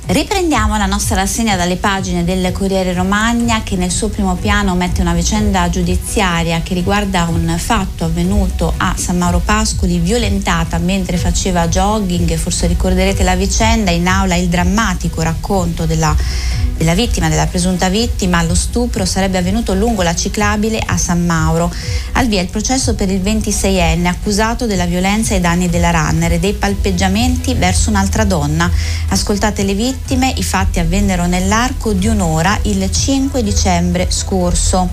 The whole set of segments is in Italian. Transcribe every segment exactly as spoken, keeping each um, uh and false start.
Riprendiamo la nostra rassegna dalle pagine del Corriere Romagna, che nel suo primo piano mette una vicenda giudiziaria che riguarda un fatto avvenuto a San Mauro Pascoli, violentata mentre faceva jogging. Forse ricorderete la vicenda. In aula il drammatico racconto della, della vittima, della presunta vittima. Lo stupro sarebbe avvenuto lungo la ciclabile a San Mauro. Al via il processo per il ventiseienne accusato della violenza ai danni della runner e dei palpeggiamenti verso un'altra donna. Ascoltate le vittime. I fatti avvennero nell'arco di un'ora il cinque dicembre scorso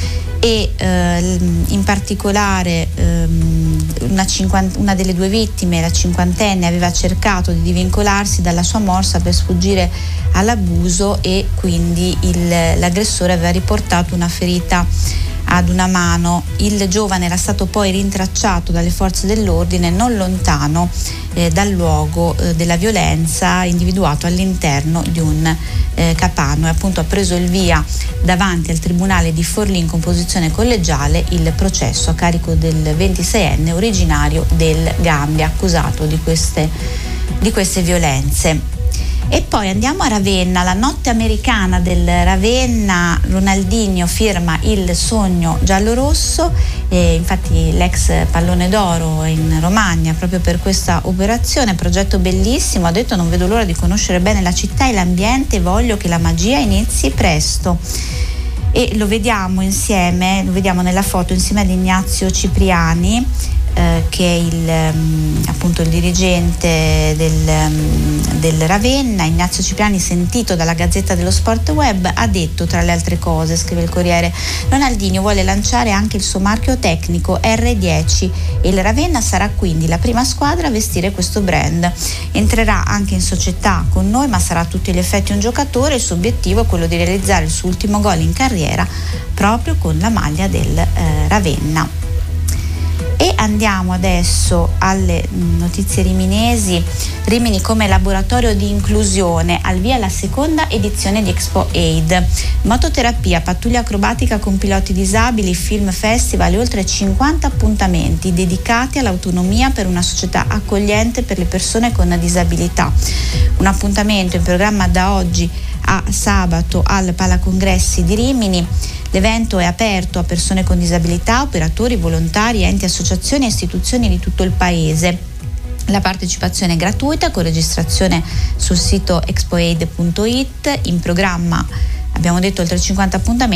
e eh, in particolare ehm, una, cinquant- una delle due vittime, la cinquantenne, aveva cercato di divincolarsi dalla sua morsa per sfuggire all'abuso e quindi il, l'aggressore aveva riportato una ferita ad una mano. Il giovane era stato poi rintracciato dalle forze dell'ordine non lontano eh, dal luogo eh, della violenza, individuato all'interno di un eh, capanno, e appunto ha preso il via davanti al tribunale di Forlì in composizione collegiale il processo a carico del ventiseienne originario del Gambia, accusato di queste, di queste violenze. E poi andiamo a Ravenna, la notte americana del Ravenna. Ronaldinho firma il sogno giallorosso, e infatti l'ex pallone d'oro in Romagna proprio per questa operazione. Progetto bellissimo, ha detto: non vedo l'ora di conoscere bene la città e l'ambiente, voglio che la magia inizi presto. E lo vediamo insieme, lo vediamo nella foto insieme ad Ignazio Cipriani, Eh, che è il, um, appunto il dirigente del, um, del Ravenna. Ignazio Cipriani, sentito dalla Gazzetta dello Sport Web, ha detto, tra le altre cose, scrive il Corriere: Ronaldinho vuole lanciare anche il suo marchio tecnico erre dieci e il Ravenna sarà quindi la prima squadra a vestire questo brand. Entrerà anche in società con noi, ma sarà a tutti gli effetti un giocatore. Il suo obiettivo è quello di realizzare il suo ultimo gol in carriera proprio con la maglia del eh, Ravenna. E andiamo adesso alle notizie riminesi. Rimini come laboratorio di inclusione, al via la seconda edizione di Expo Aid. Mototerapia, pattuglia acrobatica con piloti disabili, film festival e oltre cinquanta appuntamenti dedicati all'autonomia per una società accogliente per le persone con disabilità. Un appuntamento in programma da oggi a sabato al Palacongressi di Rimini. L'evento è aperto a persone con disabilità, operatori, volontari, enti, associazioni e istituzioni di tutto il paese. La partecipazione è gratuita, con registrazione sul sito expoaid punto it. In programma, abbiamo detto, oltre cinquanta appuntamenti.